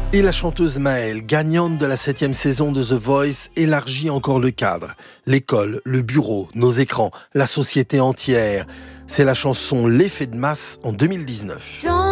Et la chanteuse Maëlle, gagnante de la 7e saison de The Voice, élargit encore le cadre. L'école, le bureau, nos écrans, la société entière. C'est la chanson L'effet de masse en 2019.